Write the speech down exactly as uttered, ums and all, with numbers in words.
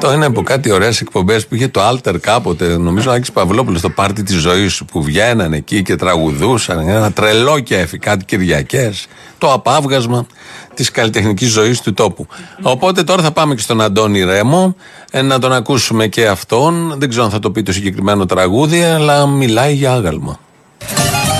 Αυτό είναι από κάτι ωραίες εκπομπές που είχε το Alter κάποτε, νομίζω Άκης Παυλόπουλος, το πάρτι της ζωής σου, που βγαίναν εκεί και τραγουδούσαν. Ένα τρελό κέφι, κάτι Κυριακές. Το απάβγασμα της καλλιτεχνικής ζωής του τόπου. Οπότε τώρα θα πάμε και στον Αντώνη Ρέμο, ε, να τον ακούσουμε και αυτόν. Δεν ξέρω αν θα το πει το συγκεκριμένο τραγούδι, αλλά μιλάει για άγαλμα.